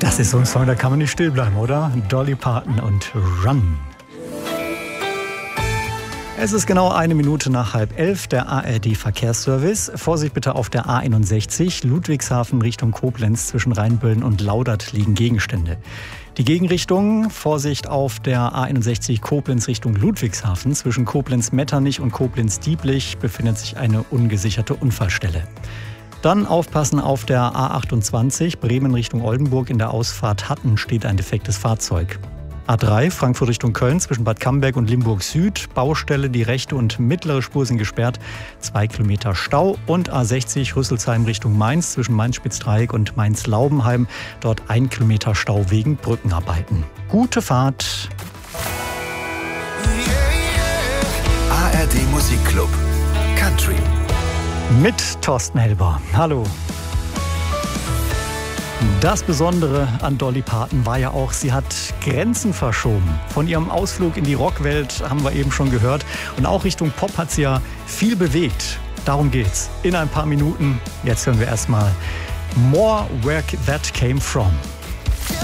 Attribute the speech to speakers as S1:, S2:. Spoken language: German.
S1: Das ist so ein Song, da kann man nicht still bleiben, oder? Dolly Parton und Run. Es ist genau 1 Minute nach 10:30, der ARD-Verkehrsservice. Vorsicht bitte auf der A61, Ludwigshafen Richtung Koblenz. Zwischen Rheinböllen und Laudert liegen Gegenstände. Die Gegenrichtung, Vorsicht auf der A61 Koblenz Richtung Ludwigshafen. Zwischen Koblenz-Metternich und Koblenz-Dieblich befindet sich eine ungesicherte Unfallstelle. Dann aufpassen auf der A28 Bremen Richtung Oldenburg. In der Ausfahrt Hatten steht ein defektes Fahrzeug. A3 Frankfurt Richtung Köln zwischen Bad Camberg und Limburg Süd. Baustelle, die rechte und mittlere Spur sind gesperrt. 2 Kilometer Stau. Und A60 Rüsselsheim Richtung Mainz zwischen Mainz-Spitzdreieck und Mainz-Laubenheim. Dort 1 Kilometer Stau wegen Brückenarbeiten. Gute Fahrt.
S2: ARD Musikclub Country.
S1: Mit Thorsten Helber. Hallo. Das Besondere an Dolly Parton war ja auch, sie hat Grenzen verschoben. Von ihrem Ausflug in die Rockwelt haben wir eben schon gehört. Und auch Richtung Pop hat sie ja viel bewegt. Darum geht's. In ein paar Minuten. Jetzt hören wir erstmal More Where That Came From.